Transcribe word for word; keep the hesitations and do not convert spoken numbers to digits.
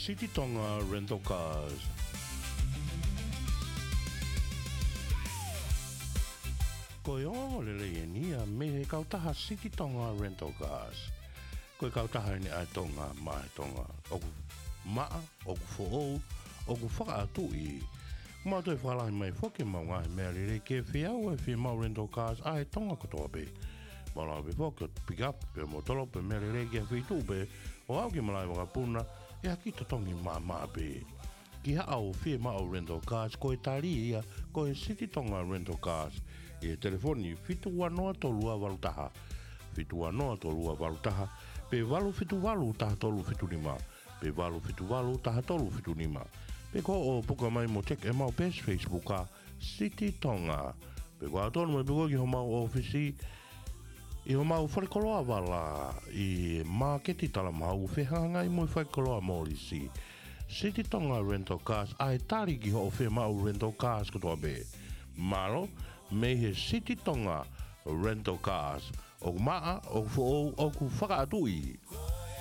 City Tonga Rental Cars. Koe o le le nia me he kautaha City Tonga Rental Cars. Koe kautaha ni ai tonga mai tonga. Oku maa, oku fo'ou, oku whakaatu i. Kuma toi whalahi mai whoke maunga he mea lere ke whiau e whi mau rental cars ai tonga katoa pe. Malai pe whoke pick up pe mo tolo pe mea lere ke whi tu pe. O au ki malai waka puna e haki to tongi maa maa pe. Ki ha au whi mau rental cars koe tari ia koe City Tonga Rental Cars. E telefoni fitu wanoa tolua walutaha. Fitu wanoa tolua walutaha. Pe walu fitu walu taha tolu fitu lima. Pe walu fitu walu taha tolu fitu lima. Pe ko o puka mai mo tek e mau pes Facebook a City Tonga. Pe ko atonu mai puka ki ho mau ofisi. I ho mau wharekoloa wala. I marketi tala mau whehanga i mo i wharekoloa morisi. City Tonga Rental Cars ai tari ki ho o whe mau rental cars katoa be. Malo, me he City Tonga Rental Cars. O maa, o fuo, o ku whakaatui.